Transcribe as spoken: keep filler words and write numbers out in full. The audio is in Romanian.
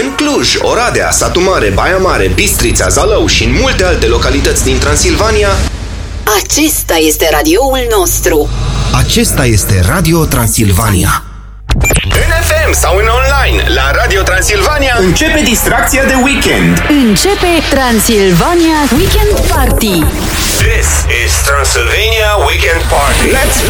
În Cluj, Oradea, Satu Mare, Baia Mare, Bistrița, Zalău și în multe alte localități din Transilvania, acesta este radioul nostru. acesta este Radio Transilvania. În F M sau în online, la Radio Transilvania, începe distracția de weekend. Începe Transilvania Weekend Party. This is Transylvania Weekend Party. Let's